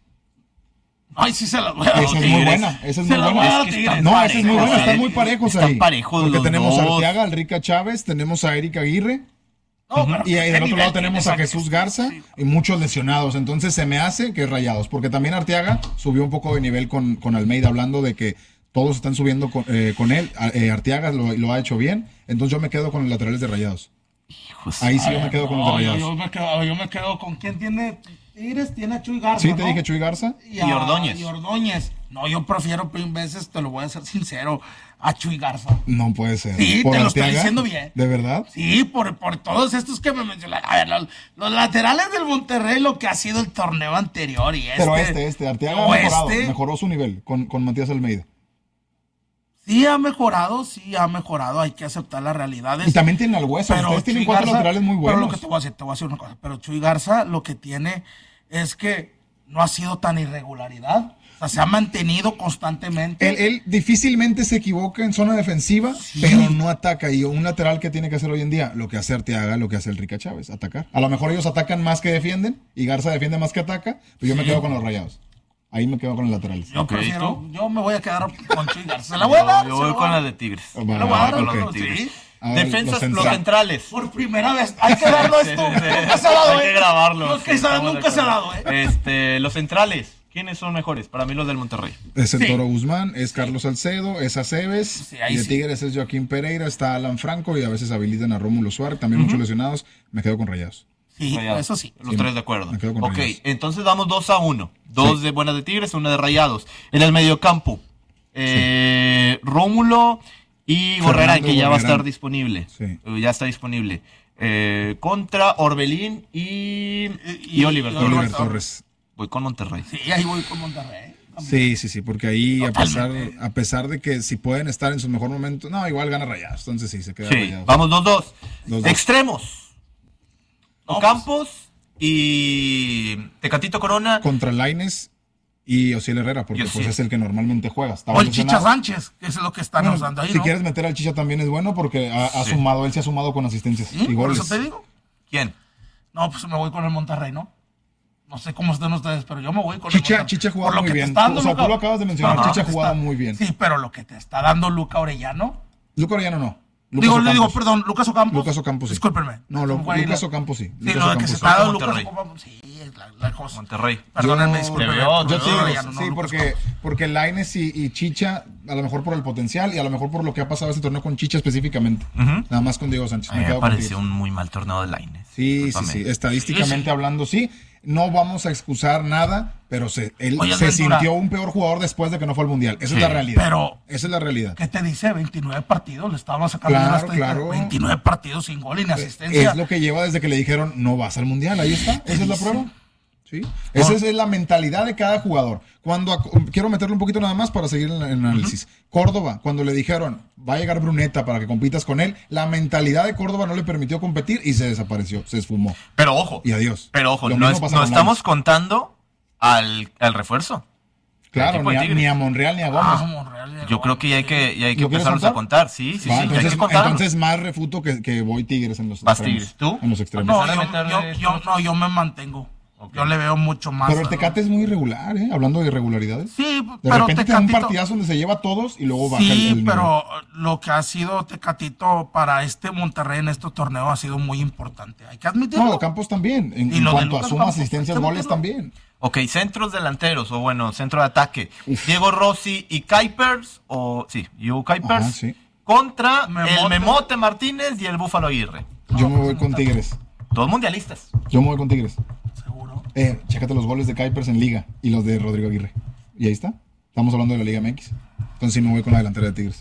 Ay, sí se la voy a dar. Esa es muy buena. Esa es muy buena. No, esa es muy buena. Están muy parejos ahí. Están parejos. Porque tenemos a Arteaga, al Rica Chávez, tenemos a Eric Aguirre. Y ahí del otro lado tenemos a Jesús Garza y muchos lesionados. Entonces se me hace que Rayados. Porque también Arteaga subió un poco de nivel con Almeida, hablando de que todos están subiendo con él. Arteaga lo ha hecho bien. Entonces yo me quedo con los laterales de Rayados. Ahí sí yo me quedo con los de Rayados. Yo me quedo con quién tiene Tigres, tiene a Chuy Garza. Sí, te dije Chuy Garza. Y Ordóñez. No, yo prefiero 1,000 veces, te lo voy a ser sincero, a Chuy Garza. No puede ser. Sí, te lo estoy diciendo bien. ¿De verdad? Sí, por todos estos que me mencionan. A ver, los laterales del Monterrey, lo que ha sido el torneo anterior y Pero Arteaga ha mejoró su nivel con Matías Almeida. Sí ha mejorado, hay que aceptar la realidad. Y también tienen al Hueso, ustedes tienen 4 laterales muy buenos. Pero lo que te voy a decir una cosa, pero Chuy Garza lo que tiene es que no ha sido tan irregularidad. O sea, se ha mantenido constantemente. Él difícilmente se equivoca en zona defensiva, pero no ataca. Y un lateral que tiene que hacer hoy en día, lo que hace Arteaga, lo que hace el Rica Chávez, atacar. A lo mejor ellos atacan más que defienden, y Garza defiende más que ataca, pero yo me quedo con los Rayados. Ahí me quedo con los laterales. Yo me voy a quedar con Chuy Garza. ¿Se la voy a dar? Yo voy con la de Tigres. Defensas, los centrales. Por primera vez. Hay que darlo esto. Nunca se ha dado, Hay que grabarlo. Nunca se ha dado, Los centrales. ¿Quiénes son mejores? Para mí los del Monterrey. Es el Toro Guzmán, es Carlos Salcedo, es Aceves. Y de Tigres es Joaquín Pereira, está Alan Franco y a veces habilitan a Rómulo Suárez. También muchos lesionados. Me quedo con Rayados. Sí, Rayados. eso sí. Los tres de acuerdo. me quedo con Ok, Rayados. entonces vamos 2-1. Dos de buenas de Tigres, una de Rayados. En el mediocampo, Rómulo y Gorrerán, que ya va a estar disponible. Sí. Ya está disponible. Contra Orbelín y Oliver Torres. Voy con Monterrey. Sí, ahí voy con Monterrey. Sí, porque ahí a pesar de que si pueden estar en su mejor momento, no, igual gana Rayados, entonces sí, se queda Rayados. Vamos 2-2. 2-2. Extremos. Campos y Tecatito Corona. Contra Lainez y Osiel Herrera, porque pues es el que normalmente juega. O el Chicha Sánchez, que es lo que están usando ahí, Si ¿no? quieres meter al Chicha también es bueno porque él se ha sumado con asistencias y Por goles. eso te digo. ¿Quién? No, pues me voy con el Monterrey, ¿no? No sé cómo están ustedes, pero yo me voy con el Chicha Monterrey. ha jugado muy bien. O sea, tú lo acabas de mencionar, Chicha ha jugado muy bien. Sí, pero lo que te está dando Luca Orellano. Luca Orellano no. Perdón, Lucas Ocampos. Lucas Ocampos sí. Discúlpenme. No, Lucas Ocampos sí. Sí, lo de que se está dando Lucas Ocampos. Sí, es la cosa. Monterrey. Perdónenme, discúlpenme. Yo sí, porque Lainez y Chicha, a lo mejor por el potencial y a lo mejor por lo que ha pasado este torneo con Chicha específicamente. Nada más con Diego Sánchez. Me pareció un muy mal torneo de Lainez. Sí. Estadísticamente hablando, sí. No vamos a excusar nada, pero él se sintió un peor jugador después de que no fue al Mundial. Esa es la realidad. Pero esa es la realidad. ¿Qué te dice? 29 partidos, le estábamos sacando Claro. 29 partidos sin gol y sin asistencia. Es lo que lleva desde que le dijeron, no vas al Mundial. Ahí está. Esa es la prueba. ¿Sí? Esa es la mentalidad de cada jugador. Quiero meterle un poquito nada más para seguir en el análisis. Córdoba, cuando le dijeron, va a llegar Bruneta para que compitas con él, la mentalidad de Córdoba no le permitió competir y se desapareció, se esfumó. Pero ojo. Y adiós. Pero ojo, no estamos contando al refuerzo. Claro, ni a Monreal ni a Gómez. Yo creo que ya hay que empezarlos a contar. Sí, entonces más refuto que voy Tigres en los extremos. ¿Tú? En los extremos. No, yo me mantengo. Okay. Yo le veo mucho más. Pero el Tecate es muy irregular, Hablando de irregularidades. Sí, de repente te da un partidazo donde se lleva a todos y luego baja el nivel. Pero lo que ha sido Tecatito para este Monterrey en este torneo ha sido muy importante. Hay que admitirlo. No, Campos también. En cuanto a sumas, asistencias, goles también. Ok, centros delanteros, o bueno, centro de ataque. Diego Rossi y Kuipers, Diego Kuipers, contra el Memote Martínez y el Búfalo Aguirre. Yo me voy con Tigres. Todos mundialistas. Yo me voy con Tigres. Seguro. Chécate los goles de Kuipers en Liga y los de Rodrigo Aguirre. Y ahí está. Estamos hablando de la Liga MX. Entonces sí me voy con la delantera de Tigres.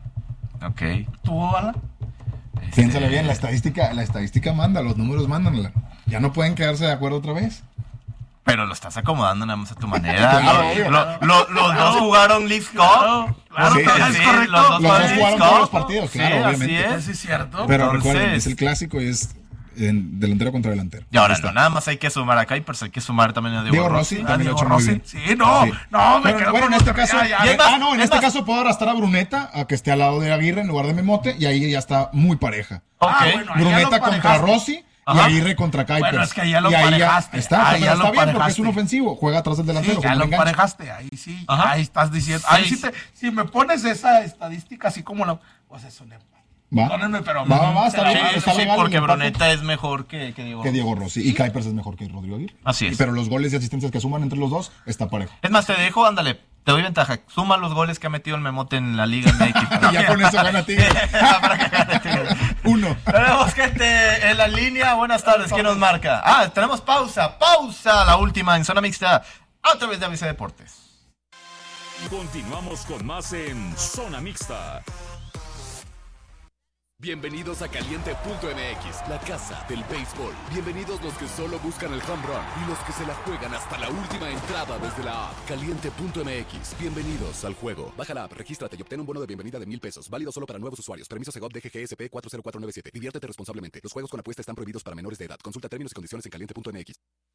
Ok. ¿Tú, Alan? Piénsale bien, la estadística manda, los números mandan. Ya no pueden quedarse de acuerdo otra vez. Pero lo estás acomodando nada más a tu manera. Los dos jugaron League Cup. Claro, sí, es correcto. Los dos jugaron todos los partidos, claro, obviamente. Así es. Sí, es cierto. Pero recuerden, es el clásico y es delantero contra delantero. Y ahora no, nada más hay que sumar a Kuipers, hay que sumar también a Diego Rossi. También lo ha hecho muy bien. Sí, me quedo bueno, con en este caso, en este caso puedo arrastrar a Bruneta a que esté al lado de Aguirre en lugar de Memote y ahí ya está muy pareja. Bruneta contra Rossi. Y Aguirre contra Kuipers. Bueno, es que ya lo parejaste. Está bien porque es un ofensivo. Juega atrás del delantero. Sí, ya lo parejaste. Ahí sí. Ahí estás diciendo. Ahí sí si me pones esa estadística así como pues es un empate. Perdónenme, pero está bien. Está legal, porque Bruneta es mejor que Diego Rossi. Y Kuipers es mejor que Rodrigo Aguirre. Así es. Pero los goles y asistencias que suman entre los dos está parejo. Es más, te dejo, ándale. Te doy ventaja. Suma los goles que ha metido el Memote en la Liga MX. Ya con eso gana Tigres. Para que gane Tigres. 1. Tenemos gente en la línea. Buenas tardes. ¿Quién nos marca? Tenemos pausa. La última en Zona Mixta a través de ABC Deportes. Continuamos con más en Zona Mixta. Bienvenidos a Caliente.mx, la casa del béisbol. Bienvenidos los que solo buscan el home run y los que se la juegan hasta la última entrada desde la app. Caliente.mx, bienvenidos al juego. Baja la app, regístrate y obtén un bono de bienvenida de $1,000. Válido solo para nuevos usuarios. Permiso Segov DGGSP 40497. Diviértete responsablemente. Los juegos con apuesta están prohibidos para menores de edad. Consulta términos y condiciones en Caliente.mx.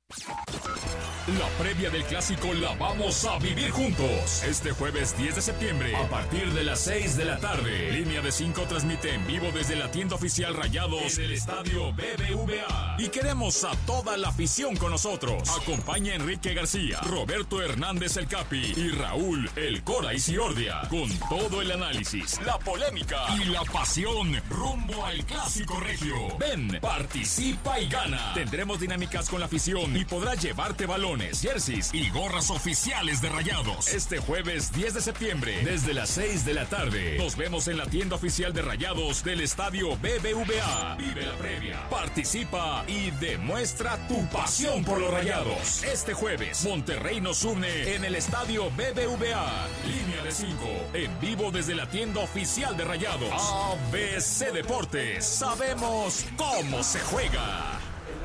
La previa del clásico la vamos a vivir juntos. Este jueves 10 de septiembre, a partir de las 6 de la tarde. Línea de 5 transmite en vivo desde la tienda oficial Rayados en el estadio BBVA. Y queremos a toda la afición con nosotros. Acompaña a Enrique García, Roberto Hernández el Capi y Raúl el Cora Isiordia. Con todo el análisis, la polémica y la pasión rumbo al clásico regio. Ven, participa y gana. Tendremos dinámicas con la afición y podrás llevarte balones, jerseys y gorras oficiales de Rayados. Este jueves 10 de septiembre, desde las 6 de la tarde. Nos vemos en la tienda oficial de Rayados del estadio BBVA. Vive la previa, participa y demuestra tu pasión por los Rayados. Este jueves, Monterrey nos une en el estadio BBVA. Línea de 5, en vivo desde la tienda oficial de Rayados. ABC Deportes, sabemos cómo se juega.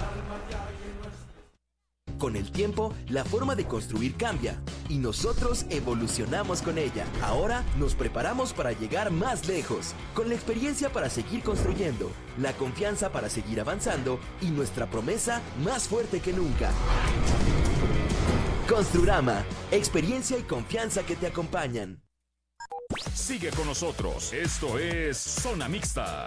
Con el tiempo, la forma de construir cambia y nosotros evolucionamos con ella. Ahora nos preparamos para llegar más lejos, con la experiencia para seguir construyendo, la confianza para seguir avanzando y nuestra promesa más fuerte que nunca. Construrama, experiencia y confianza que te acompañan. Sigue con nosotros, esto es Zona Mixta.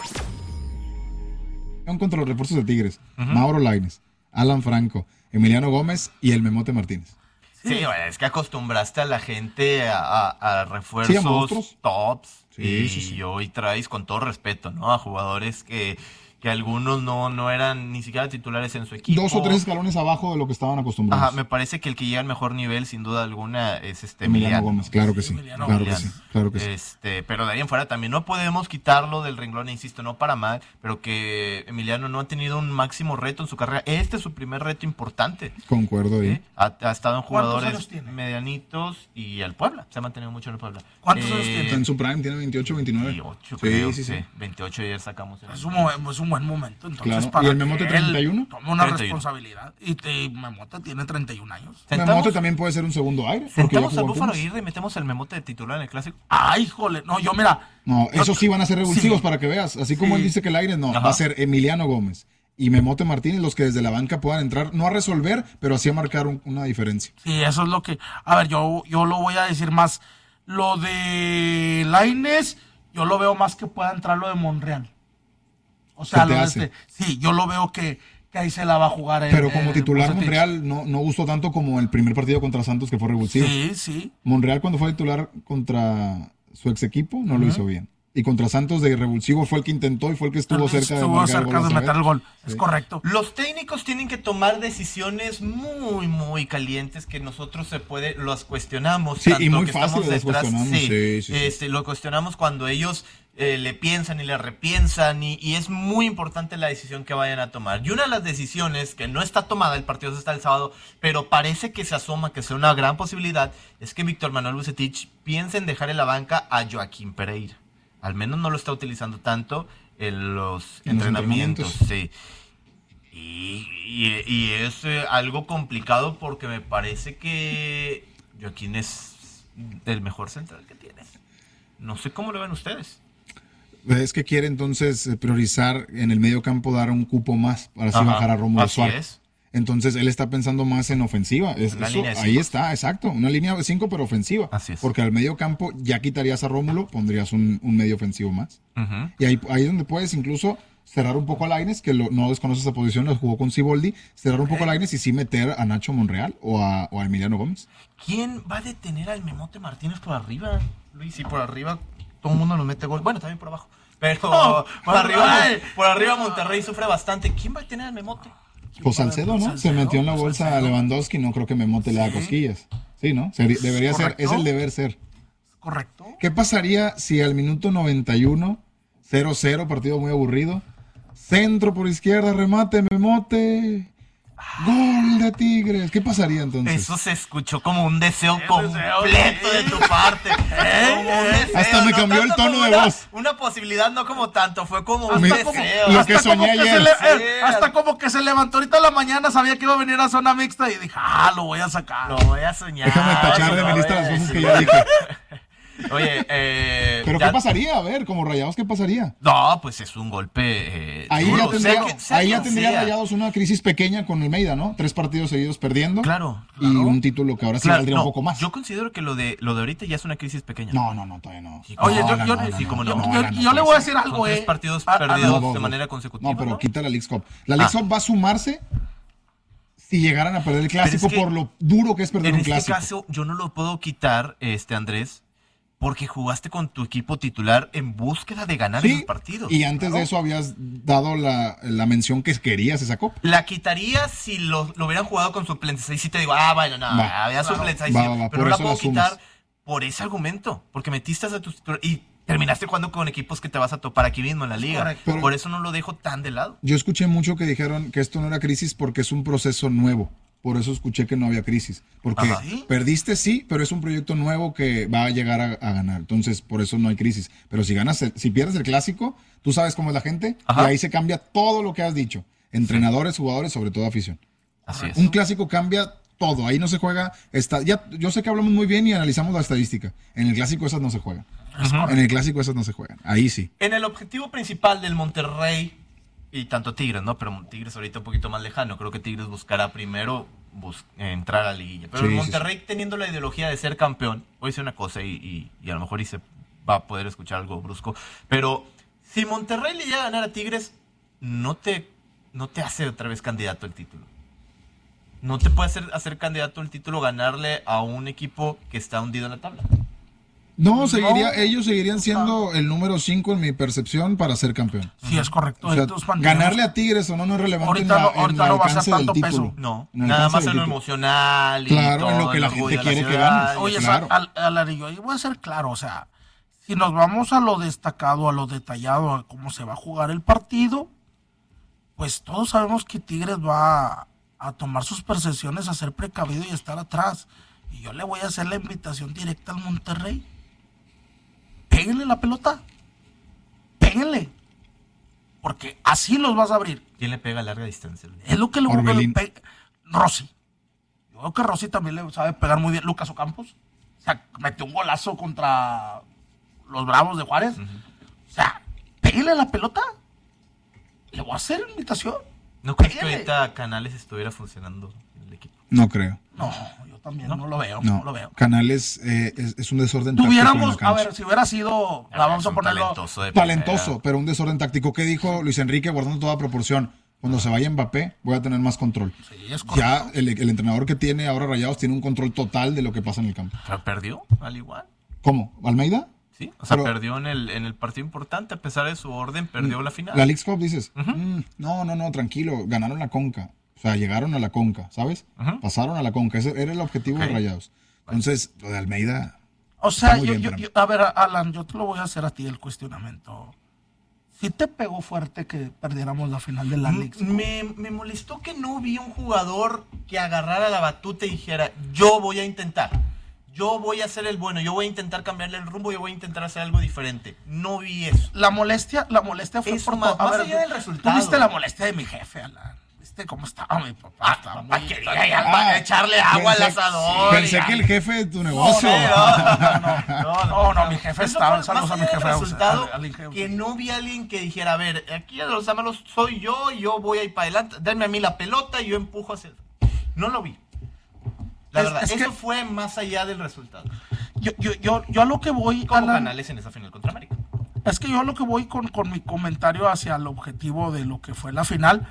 Contra los refuerzos de Tigres, Mauro Lainez, Alan Franco, Emiliano Gómez y el Memote Martínez. Sí, es que acostumbraste a la gente a refuerzos tops y hoy traes, con todo respeto, ¿no? A jugadores que algunos no eran ni siquiera titulares en su equipo. 2 o 3 escalones abajo de lo que estaban acostumbrados. Ajá, me parece que el que llega al mejor nivel, sin duda alguna, es Emiliano Gómez, claro que sí. Claro que sí. Pero de ahí en fuera también no podemos quitarlo del renglón, insisto, no para mal, pero que Emiliano no ha tenido un máximo reto en su carrera. Este es su primer reto importante. Concuerdo ahí. Ha estado en jugadores medianitos y al Puebla. Se ha mantenido mucho en el Puebla. ¿Cuántos años tiene? En su prime tiene 28, 29. 28, creo. Sí. 28 ayer sacamos. Es un buen momento. Entonces, claro. ¿Y el Memote 31? Toma una responsabilidad. Y Memote tiene 31 años. Memote también puede ser un segundo aire. ¿Sentamos al Búfalo Aguirre y metemos al Memote de titular en el Clásico? ¡Ay, jole! No, yo mira. No, esos sí van a ser revulsivos para que veas. Así como él dice que el aire no. Ajá. Va a ser Emiliano Gómez y Memote Martínez los que desde la banca puedan entrar, no a resolver, pero así a marcar una diferencia. Sí, eso es lo que... A ver, yo lo voy a decir más. Lo de Lainez, yo lo veo más que pueda entrar lo de Monreal. O sea, sí, yo lo veo que ahí se la va a jugar. Pero como titular Monreal no gustó tanto como el primer partido contra Santos, que fue revulsivo. Sí. Monreal cuando fue titular contra su ex equipo no lo hizo bien. Y contra Santos de revulsivo fue el que intentó y fue el que estuvo cerca de meter el gol. Sí. Es correcto. Los técnicos tienen que tomar decisiones muy, muy calientes que nosotros los cuestionamos. Sí, y muy fácil las cuestionamos. Sí. Lo cuestionamos cuando ellos le piensan y le repiensan y es muy importante la decisión que vayan a tomar. Y una de las decisiones que no está tomada, el partido está el sábado, pero parece que se asoma que sea una gran posibilidad, es que Víctor Manuel Vucetich piense en dejar en la banca a Joaquín Pereira. Al menos no lo está utilizando tanto en los entrenamientos. Sí. Y es algo complicado porque me parece que Joaquín es el mejor central que tiene. No sé cómo lo ven ustedes. Es que quiere entonces priorizar en el medio campo, dar un cupo más para así bajar a Rómulo Suárez. Entonces él está pensando más en ofensiva. Ahí está, exacto. Una línea de 5 pero ofensiva. Así es. Porque al medio campo ya quitarías a Rómulo, pondrías un medio ofensivo más. Y ahí es donde puedes incluso cerrar un poco a Lainez, que no desconoce esa posición, lo jugó con Siboldi, cerrar un poco a Lainez y sí meter a Nacho Monreal o a Emiliano Gómez. ¿Quién va a detener al Memote Martínez por arriba, Luis? Y por arriba todo el mundo nos mete gol. Bueno, también por abajo. Pero por arriba Monterrey sufre bastante. ¿Quién va a detener al Memote? Pues Salcedo, ¿no? Se metió en la bolsa a Lewandowski, no creo que Memote le da cosquillas. Sí, ¿no? Debería ser, es el deber ser. Correcto. ¿Qué pasaría si al minuto 91, 0-0, partido muy aburrido, centro por izquierda, remate, Memote, gol de Tigres? ¿Qué pasaría entonces? Eso se escuchó como un deseo completo de tu parte. Hasta me cambió el tono de voz. Una posibilidad, no como tanto, fue como un deseo. Lo que soñé ayer. Hasta como que se levantó ahorita en la mañana, sabía que iba a venir a Zona Mixta y dije, lo voy a sacar. Lo voy a soñar. Déjame tachar de mi lista las cosas que ya dije. Oye, ¿pero qué pasaría? A ver, como Rayados, ¿qué pasaría? No, pues es un golpe ahí duro. Ya tendría Rayados una crisis pequeña con Almeida, ¿no? 3 partidos seguidos perdiendo. Claro. Y un título que ahora sí valdría un poco más. Yo considero que lo de ahorita ya es una crisis pequeña. No, todavía no. Oye, yo le voy a decir algo, 3 partidos perdidos de manera consecutiva. No, pero quita la Leagues Cup. La Leagues Cup va a sumarse si llegaran a perder el clásico por lo duro que es perder un clásico. En este caso, yo no lo puedo quitar, Andrés, porque jugaste con tu equipo titular en búsqueda de ganar el partido. Y antes de eso habías dado la mención que querías esa copa. La quitaría si lo hubieran jugado con suplentes. Ahí sí te digo, había suplentes. Ahí sí, pero no la puedo quitar por ese argumento. Porque metiste a tu titular y terminaste jugando con equipos que te vas a topar aquí mismo en la liga. Correcto. Por eso no lo dejo tan de lado. Yo escuché mucho que dijeron que esto no era crisis porque es un proceso nuevo. Por eso escuché que no había crisis. Porque perdiste, sí, pero es un proyecto nuevo que va a llegar a ganar. Entonces, por eso no hay crisis. Pero si pierdes el clásico, tú sabes cómo es la gente, y ahí se cambia todo lo que has dicho. Entrenadores, jugadores, sobre todo afición. Así es. Un clásico cambia todo. Ahí no se juega. Yo sé que hablamos muy bien y analizamos la estadística. En el clásico esas no se juegan. En el clásico esas no se juegan. Ahí sí. En el objetivo principal del Monterrey, y tanto Tigres, ¿no? Pero Tigres ahorita un poquito más lejano. Creo que Tigres buscará primero entrar a la liguilla. Pero el Monterrey, teniendo la ideología de ser campeón, voy a decir una cosa y a lo mejor se va a poder escuchar algo brusco, pero si Monterrey le llega a ganar a Tigres, no te hace otra vez candidato al título. No te puede hacer candidato al título ganarle a un equipo que está hundido en la tabla. No, ellos seguirían siendo el número 5 en mi percepción para ser campeón. Sí, es correcto. O sea, ganarle a Tigres o no es relevante ahorita no va a ser tanto peso. No, nada más en lo emocional. Claro, en lo que la gente quiere que gane. Oye, claro. Alarillo, ahí voy a ser claro, o sea, si nos vamos a lo destacado, a lo detallado, a cómo se va a jugar el partido, pues todos sabemos que Tigres va a tomar sus percepciones, a ser precavido y estar atrás. Y yo le voy a hacer la invitación directa al Monterrey. Péguenle la pelota. Péguenle. Porque así los vas a abrir. ¿Quién le pega a larga distancia? Es lo que le pega. Rossi. Yo creo que Rossi también le sabe pegar muy bien. Lucas Ocampos. O sea, metió un golazo contra los Bravos de Juárez. O sea, péguenle la pelota. Le voy a hacer invitación. ¿No crees que ahorita Canales estuviera funcionando en el equipo? No creo. No, yo también no lo veo. No lo veo. Canales es un desorden tuviéramos, táctico. A ver, si hubiera sido, vamos a ponerlo talentoso, pero un desorden táctico. ¿Qué dijo Luis Enrique guardando toda proporción? Cuando se vaya Mbappé, voy a tener más control. Sí, es correcto. Ya el entrenador que tiene ahora Rayados tiene un control total de lo que pasa en el campo. ¿Pero perdió al igual? ¿Cómo? ¿Almeida? Sí, o sea, perdió en el partido importante, a pesar de su orden, perdió la final. La Leagues Cup, dices. No, tranquilo, ganaron la Conca. O sea, llegaron a la Conca, ¿sabes? Pasaron a la Conca, ese era el objetivo de Rayados. Entonces, lo de Almeida... O sea, a ver, Alan, yo te lo voy a hacer a ti el cuestionamiento. ¿Sí te pegó fuerte que perdiéramos la final de la Leagues Cup? Me molestó que no vi un jugador que agarrara la batuta y dijera, yo voy a intentar. Yo voy a ser el bueno, yo voy a intentar cambiarle el rumbo, yo voy a intentar hacer algo diferente. No vi eso. La molestia fue eso más allá del resultado. ¿Tú viste la molestia de mi jefe, Alan? ¿Viste cómo estaba mi papá? Estaba muy... para echarle agua al asador. Pensé que el jefe de tu negocio. No, mi jefe estaba... Saludos a mi jefe. Resultado que no vi a alguien que dijera, a ver, aquí a los amalos soy yo voy a ir para adelante, denme a mí la pelota y yo empujo hacia... No lo vi. La verdad, eso fue más allá del resultado. Yo a lo que voy... Como Canales en esa final contra América. Es que yo a lo que voy con mi comentario hacia el objetivo de lo que fue la final,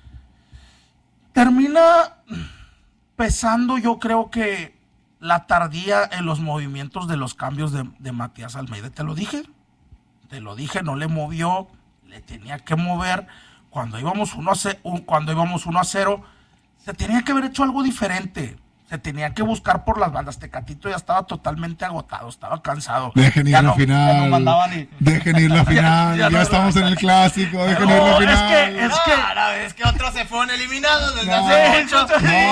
termina pesando, yo creo que la tardía en los movimientos de los cambios de Matías Almeida. Te lo dije, no le movió, le tenía que mover. Cuando íbamos 1-0, se tenía que haber hecho algo diferente. Se tenía que buscar por las bandas. Tecatito ya estaba totalmente agotado, estaba cansado. Dejen ir la final. Dejen ir la final. Ya estamos en el clásico. Dejen ir la final. Es que otros se fueron eliminados desde hace mucho.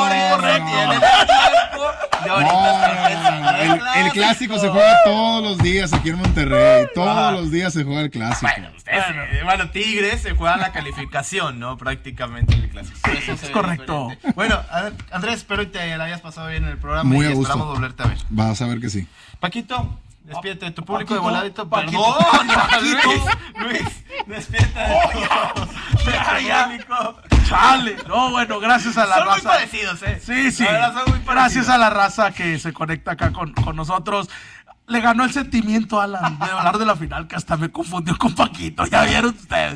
El clásico se juega todos los días aquí en Monterrey. Todos los días se juega el clásico. Bueno, Tigres se juega la calificación, ¿no? Prácticamente el clásico. Es correcto. Bueno, Andrés, espero que te la hayas pasado bien en el programa. Muy y a gusto. esperamos volverte a ver. Vas a ver que sí. Paquito, despídete de tu público Paquito, de voladito. Paquito. Perdón, Luis, despídete de tu público. Chale. No, bueno, gracias a la raza. Son muy parecidos, Sí. La verdad, son muy parecidos. Gracias a la raza que se conecta acá con nosotros. Le ganó el sentimiento, Alan, de hablar de la final, que hasta me confundió con Paquito. Ya vieron ustedes.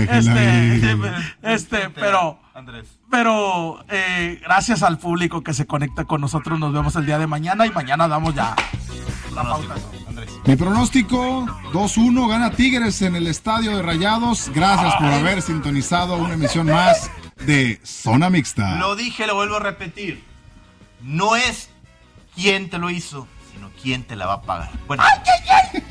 Pero Andrés. Pero gracias al público que se conecta con nosotros. Nos vemos el día de mañana y mañana damos ya la pauta. Andrés. Mi pronóstico, 2-1 gana Tigres en el estadio de Rayados. Gracias por haber sintonizado una emisión más de Zona Mixta. Lo dije, lo vuelvo a repetir. No es quién te lo hizo, sino quién te la va a pagar. Bueno.